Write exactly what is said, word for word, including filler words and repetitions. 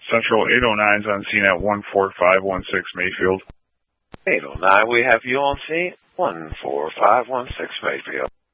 Central eight oh nine's on scene at one four five one six Mayfield. eight oh nine, we have you on scene, one four five one six Mayfield.